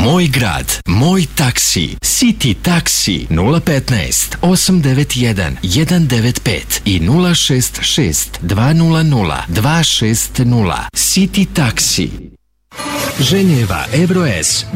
Moj grad, moj taksi. City taksi 015 891 195 i 066 200 260. City taksi. Ženjeva Evro S